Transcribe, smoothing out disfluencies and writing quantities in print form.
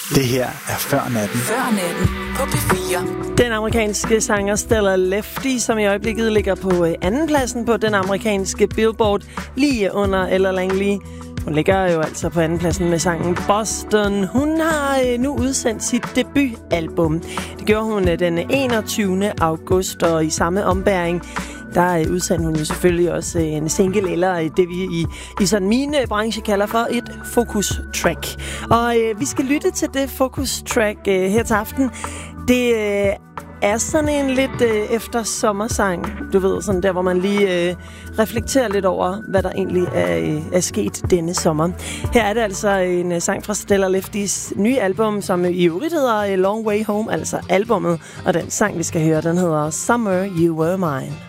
Det her er Før Natten. Før Natten på P4. Den amerikanske sanger Stella Lefty, som i øjeblikket ligger på andenpladsen på den amerikanske Billboard, lige under Ella Langley. Hun ligger jo altså på andenpladsen med sangen Boston. Hun har nu udsendt sit debutalbum. Det gjorde hun den 21. august, og i samme ombæring, der udsendte hun jo selvfølgelig også en single, eller det vi i sådan min branche kalder for et focus track. Og vi skal lytte til det focus track her til aften. Det er sådan en lidt efter sommersang, du ved, sådan der, hvor man lige reflekterer lidt over, hvad der egentlig er sket denne sommer. Her er det altså en sang fra Stella Leftys nye album, som i øvrigt hedder Long Way Home, altså albummet, og den sang, vi skal høre, den hedder Summer You Were Mine.